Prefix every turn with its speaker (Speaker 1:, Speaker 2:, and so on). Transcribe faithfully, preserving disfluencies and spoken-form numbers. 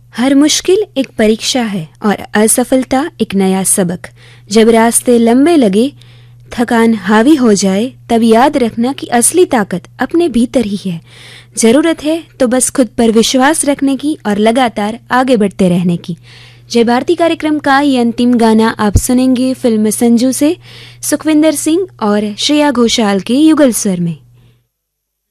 Speaker 1: हर मुश्किल एक परीक्षा है और असफलता एक नया सबक। जब रास्ते लंबे लगे, थकान हावी हो जाए, तब याद रखना कि असली ताकत अपने भीतर ही है। जरूरत है तो बस खुद पर विश्वास रखने की और लगातार आगे बढ़ते रहने की। जय भारती कार्यक्रम का ये अंतिम गाना आप सुनेंगे फिल्म संजू से सुखविंदर सिंह और श्रेया घोषाल के युगल स्वर में।